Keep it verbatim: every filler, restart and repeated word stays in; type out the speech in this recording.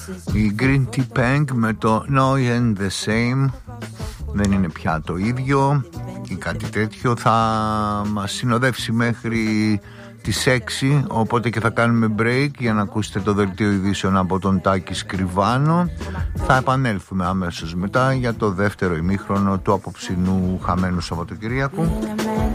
Η Green Tea Peng με το No and the Same. Δεν είναι πια το ίδιο ή κάτι τέτοιο. Θα μας συνοδεύσει μέχρι τις έξι, οπότε και θα κάνουμε break για να ακούσετε το δελτίο ειδήσεων από τον Τάκη Σκριβάνο. Θα επανέλθουμε αμέσως μετά για το δεύτερο ημίχρονο του απόψινού χαμένου Σαββατοκυριακού.